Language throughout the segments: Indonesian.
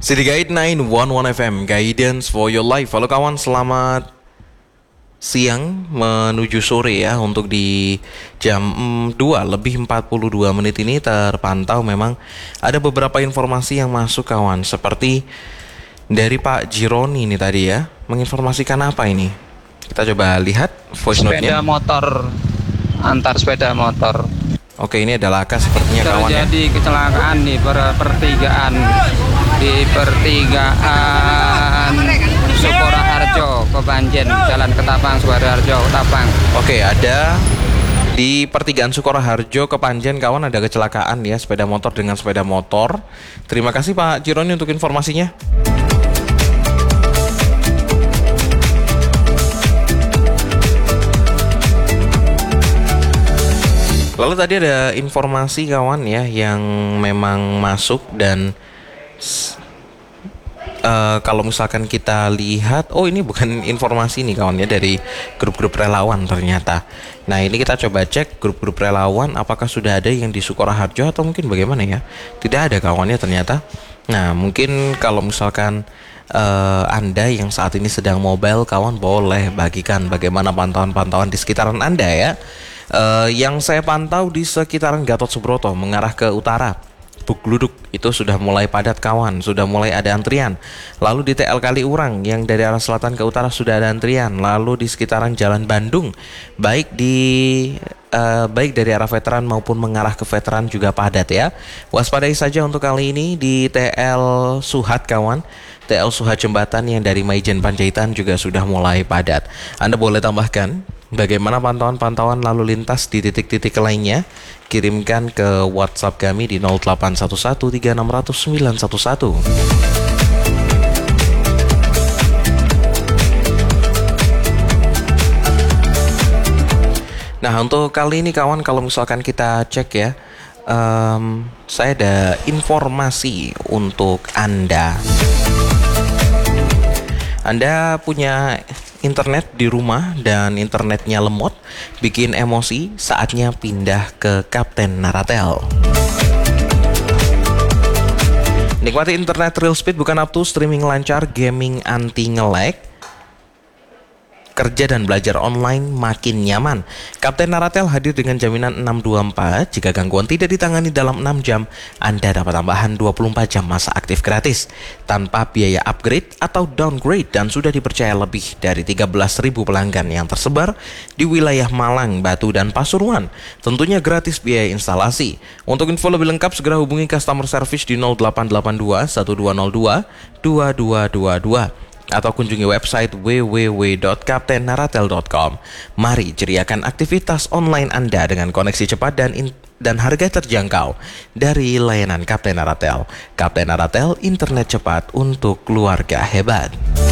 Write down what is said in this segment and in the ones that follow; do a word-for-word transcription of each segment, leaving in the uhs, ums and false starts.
City Guide sembilan satu satu F M, Guidance for your life. Halo kawan, selamat siang menuju sore ya. Untuk di jam dua lebih empat puluh dua menit ini terpantau memang ada beberapa informasi yang masuk kawan. Seperti dari Pak Jironi ini tadi ya, menginformasikan apa ini? Kita coba lihat voice note-nya. Sepeda motor, antar sepeda motor. Oke, ini adalah Laka sepertinya kawan ya. Terjadi kecelakaan di per- pertigaan di pertigaan Sukoharjo Kepanjen, Jalan Ketapang, Sukoharjo, Ketapang. Oke, ada di pertigaan Sukoharjo Kepanjen kawan, ada kecelakaan ya, sepeda motor dengan sepeda motor. Terima kasih Pak Jironi untuk informasinya. Lalu tadi ada informasi kawan ya yang memang masuk dan uh, kalau misalkan kita lihat, oh ini bukan informasi nih kawan ya, dari grup-grup relawan ternyata. Nah ini kita coba cek grup-grup relawan apakah sudah ada yang di Sukoharjo atau mungkin bagaimana ya. Tidak ada kawannya ternyata. Nah mungkin kalau misalkan uh, Anda yang saat ini sedang mobile kawan, boleh bagikan bagaimana pantauan-pantauan di sekitaran Anda ya. Uh, yang saya pantau di sekitaran Gatot Subroto mengarah ke utara, Buk-Gluduk itu sudah mulai padat kawan, sudah mulai ada antrian. Lalu di T L Kaliurang yang dari arah selatan ke utara sudah ada antrian. Lalu di sekitaran Jalan Bandung, baik di uh, baik dari arah veteran maupun mengarah ke veteran juga padat ya. Waspadai saja untuk kali ini di T L Suhat kawan. T L Suhat Jembatan yang dari Maijen Panjaitan juga sudah mulai padat. Anda boleh tambahkan bagaimana pantauan-pantauan lalu lintas di titik-titik lainnya? Kirimkan ke WhatsApp kami di nol delapan satu satu tiga enam nol nol sembilan satu satu. Nah untuk kali ini kawan, kalau misalkan kita cek ya, um, saya ada informasi untuk Anda. Anda punya internet di rumah dan internetnya lemot, bikin emosi, saatnya pindah ke Kapten Naratel. Nikmati internet real speed bukan up to, streaming lancar, gaming anti nge-lag, kerja dan belajar online makin nyaman. Kapten Naratel hadir dengan jaminan enam dua empat. Jika gangguan tidak ditangani dalam enam jam, Anda dapat tambahan dua puluh empat jam masa aktif gratis tanpa biaya upgrade atau downgrade, dan sudah dipercaya lebih dari tiga belas ribu pelanggan yang tersebar di wilayah Malang, Batu, dan Pasuruan. Tentunya gratis biaya instalasi. Untuk info lebih lengkap segera hubungi customer service di nol delapan delapan dua satu dua nol dua dua dua dua dua atau kunjungi website w w w dot kapten naratel dot com. Mari ceriakan aktivitas online Anda dengan koneksi cepat dan in- dan harga terjangkau dari layanan Kapten Naratel. Kapten Naratel, internet cepat untuk keluarga hebat.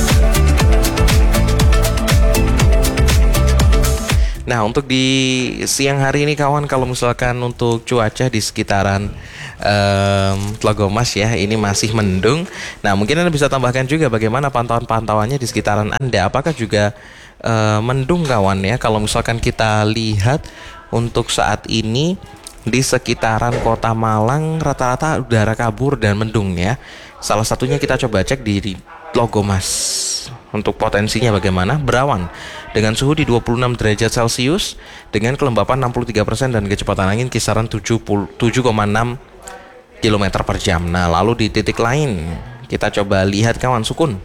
Nah untuk di siang hari ini kawan, kalau misalkan untuk cuaca di sekitaran um, Tlagomas ya, ini masih mendung. Nah mungkin Anda bisa tambahkan juga bagaimana pantauan-pantauannya di sekitaran Anda. Apakah juga uh, mendung kawan ya? Kalau misalkan kita lihat untuk saat ini di sekitaran Kota Malang rata-rata udara kabur dan mendung ya. Salah satunya kita coba cek di Tlagomas. Untuk potensinya bagaimana? Berawan dengan suhu di dua puluh enam derajat Celcius dengan kelembapan enam puluh tiga persen dan kecepatan angin kisaran tujuh koma enam kilometer per jam. Nah lalu di titik lain kita coba lihat kawan, Sukun.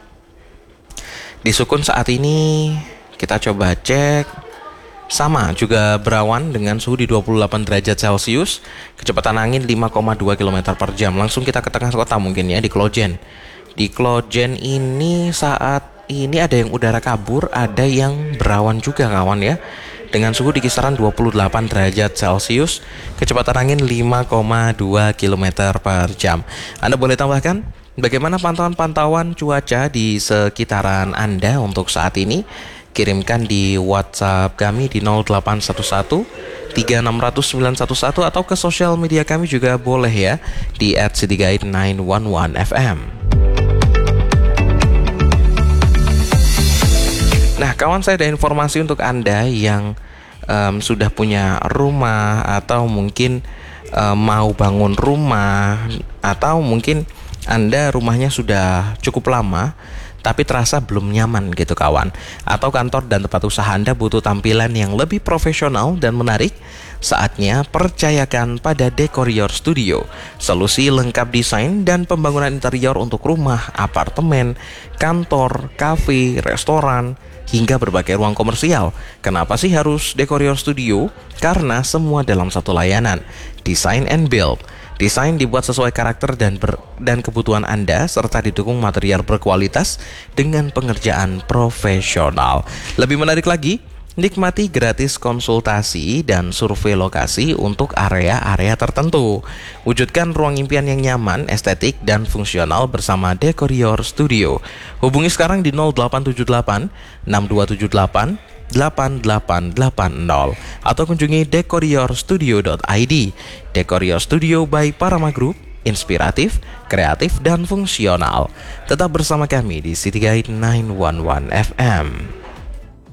Di Sukun saat ini kita coba cek, sama juga berawan dengan suhu di dua puluh delapan derajat Celcius, kecepatan angin lima koma dua kilometer per jam. Langsung kita ke tengah kota mungkin ya, di Klojen. Di Klojen ini saat ini ada yang udara kabur, ada yang berawan juga kawan ya, dengan suhu di kisaran dua puluh delapan derajat Celcius, kecepatan angin lima koma dua kilometer per jam. Anda boleh tambahkan bagaimana pantauan-pantauan cuaca di sekitaran Anda untuk saat ini? Kirimkan di WhatsApp kami di nol delapan satu satu tiga enam nol nol sembilan satu satu atau ke sosial media kami juga boleh ya, di at cityguide sembilan satu satu F M. Nah kawan, saya ada informasi untuk Anda yang um, sudah punya rumah atau mungkin um, mau bangun rumah, atau mungkin Anda rumahnya sudah cukup lama tapi terasa belum nyaman gitu kawan, atau kantor dan tempat usaha Anda butuh tampilan yang lebih profesional dan menarik, saatnya percayakan pada Decorior Studio. Solusi lengkap desain dan pembangunan interior untuk rumah, apartemen, kantor, kafe, restoran, hingga berbagai ruang komersial. Kenapa sih harus Decorior Studio? Karena semua dalam satu layanan, Design and Build. Desain dibuat sesuai karakter dan ber, dan kebutuhan Anda, serta didukung material berkualitas dengan pengerjaan profesional. Lebih menarik lagi, nikmati gratis konsultasi dan survei lokasi untuk area-area tertentu. Wujudkan ruang impian yang nyaman, estetik, dan fungsional bersama Decorior Studio. Hubungi sekarang di nol delapan tujuh delapan enam dua tujuh delapan delapan delapan delapan nol atau kunjungi decorior studio dot i d. Decorior Studio by Parama Group, inspiratif, kreatif, dan fungsional. Tetap bersama kami di City Guide sembilan satu satu F M.